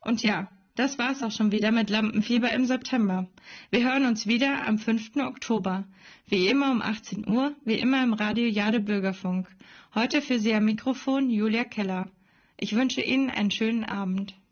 Und ja, das war's auch schon wieder mit Lampenfieber im September. Wir hören uns wieder am 5. Oktober. Wie immer um 18 Uhr, wie immer im Radio Jade Bürgerfunk. Heute für Sie am Mikrofon Julia Keller. Ich wünsche Ihnen einen schönen Abend.